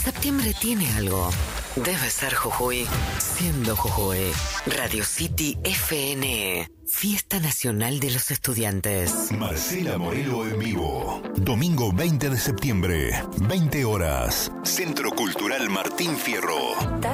Septiembre tiene algo. Debe ser Jujuy. Siendo Jujuy. Radio City FN. Fiesta Nacional de los Estudiantes. Marcela Morelo en vivo. Domingo 20 de septiembre, 20 horas. Centro Cultural Martín Fierro.